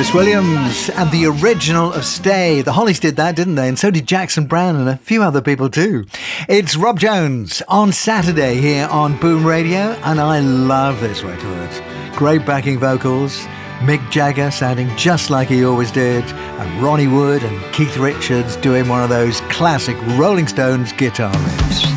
Chris Williams and the original of Stay. The Hollies did that, didn't they? And so did Jackson Browne and a few other people too. It's Rob Jones on Saturday here on Boom Radio, and I love this record. Great backing vocals, Mick Jagger sounding just like he always did, and Ronnie Wood and Keith Richards doing one of those classic Rolling Stones guitar riffs.